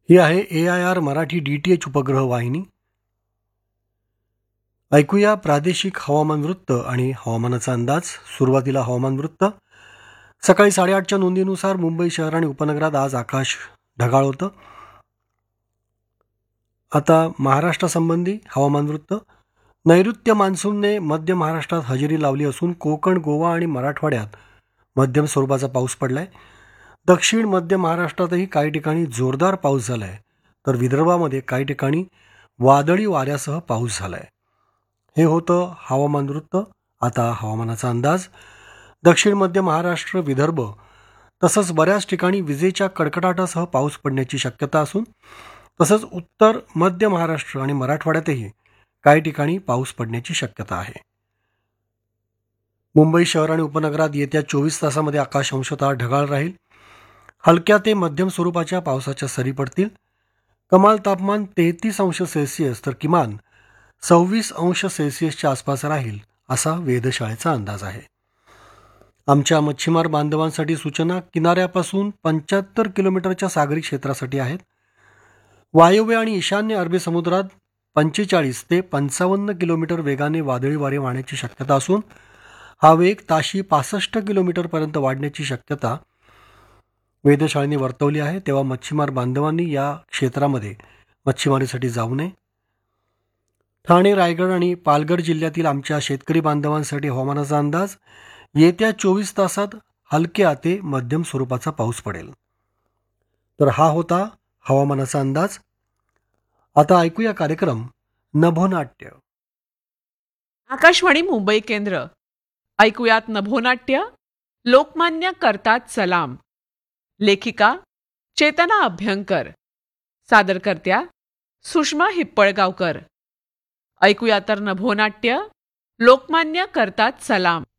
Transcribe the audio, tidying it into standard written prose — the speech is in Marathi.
ही आहे AIR मराठी DTH उपग्रह वाहिनी. ऐकूया प्रादेशिक हवामान वृत्त आणि हवामानाचा अंदाज. सुरुवातीला हवामान वृत्त. सकाळी 8:30च्या नोंदीनुसार मुंबई शहर आणि उपनगरात आज आकाश ढगाळ होतं. आता महाराष्ट्रासंबंधी हवामान वृत्त. नैऋत्य मान्सूनने मध्य महाराष्ट्रात हजेरी लावली असून कोकण, गोवा आणि मराठवाड्यात मध्यम स्वरूपाचा पाऊस पडलाय. दक्षिण मध्य महाराष्ट्रातही काही ठिकाणी जोरदार पाऊस झालाय, तर विदर्भामध्ये काही ठिकाणी वादळी वाऱ्यासह पाऊस झालाय. हे होतं हवामान वृत्त. आता हवामानाचा अंदाज. दक्षिण मध्य महाराष्ट्र, विदर्भ तसंच बऱ्याच ठिकाणी विजेच्या कडकडाटासह पाऊस पडण्याची शक्यता असून तसंच उत्तर मध्य महाराष्ट्र आणि मराठवाड्यातही काही ठिकाणी पाऊस पडण्याची शक्यता आहे. मुंबई शहर आणि उपनगरात येत्या 24 तासामध्ये आकाश अंशतः ढगाळ राहील. हलक्या ते मध्यम स्वरूपाच्या पावसाच्या सरी पडतील. कमाल तापमान 33 अंश सेल्सिअस तर किमान 26 अंश सेल्सिअसच्या आसपास राहील, असा वेधशाळेचा अंदाज आहे. आमच्या मच्छीमार बांधवांसाठी सूचना किनाऱ्यापासून 75 किलोमीटरच्या सागरी क्षेत्रासाठी आहेत. वायव्य आणि ईशान्य अरबी समुद्रात 45 ते 55 किलोमीटर वेगाने वादळी वारे वाहण्याची शक्यता असून हा वेग ताशी 65 किलोमीटरपर्यंत वाढण्याची शक्यता वेधशाळेने वर्तवली आहे. तेव्हा मच्छीमार बांधवांनी या क्षेत्रामध्ये मच्छीमारीसाठी जाऊ नये. ठाणे, रायगड आणि पालघर जिल्ह्यातील आमच्या शेतकरी बांधवांसाठी हवामानाचा अंदाज. येत्या 24 तासात हलक्या ते मध्यम स्वरूपाचा पाऊस पडेल. तर हा होता हवामानाचा अंदाज. आता ऐकूया कार्यक्रम नभोनाट्य. आकाशवाणी मुंबई केंद्र. ऐकूयात नभोनाट्य. लोकमान्य करतात सलाम. लेखिका चेतना अभ्यंकर. सादरकर्त्या सुषमा हिप्पळगावकर. ऐकूया तर नभोनाट्य लोकमान्य करतात सलाम.